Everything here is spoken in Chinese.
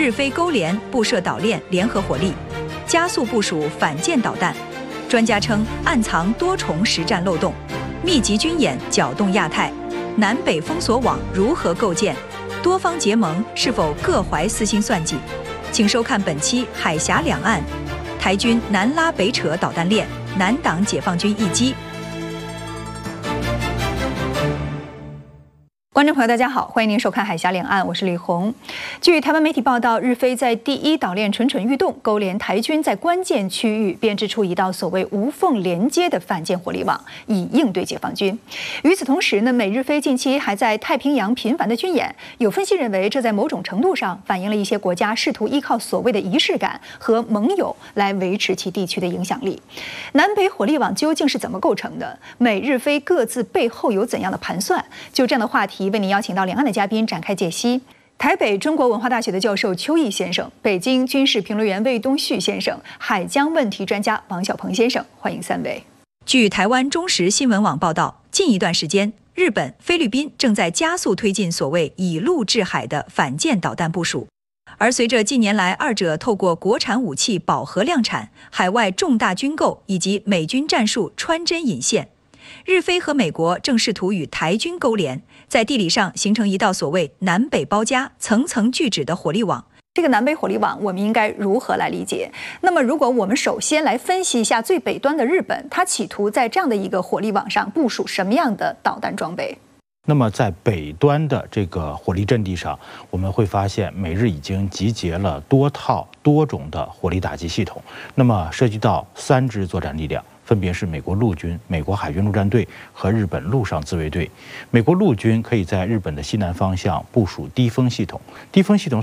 日菲勾连布设岛链联合火力，加速部署反舰导弹。专家称，暗藏多重实战漏洞，密集军演搅动亚太，南北封锁网如何构建？多方结盟是否各怀私心算计？请收看本期《海峡两岸》，台军南拉北扯导弹链，南挡解放军一击。观众朋友，大家好，欢迎您收看《海峡两岸》，我是李红。据台湾媒体报道，日菲在第一岛链蠢蠢欲动，勾连台军在关键区域编织出一道所谓无缝连接的反舰火力网，以应对解放军。与此同时呢，美日菲近期还在太平洋频繁的军演，有分析认为，这在某种程度上反映了一些国家试图依靠所谓的仪式感和盟友来维持其地区的影响力。南北火力网究竟是怎么构成的？美日菲各自背后有怎样的盘算？就这样的话题，为您邀请到两岸的嘉宾展开解析。台北中国文化大学的教授邱毅先生，北京军事评论员魏东旭先生，海疆问题专家王小鹏先生，欢迎三位。据台湾中时新闻网报道，近一段时间，日本、菲律宾正在加速推进所谓以陆制海的反舰导弹部署。而随着近年来二者透过国产武器饱和量产、海外重大军购以及美军战术穿针引线，日菲和美国正试图与台军勾连，在地理上形成一道所谓南北包夹、层层拒止的火力网。这个南北火力网，我们应该如何来理解？那么，如果我们首先来分析一下最北端的日本，它企图在这样的一个火力网上部署什么样的导弹装备？ 那么在北端的这个火力阵地上，我们会发现美日已经集结了多套多种的火力打击系统，那么涉及到3支作战力量。分别是美国陆军、美国海军陆战队和日本陆上自卫队。美国陆军可以在日本的西南方向部署低风系统，低风系统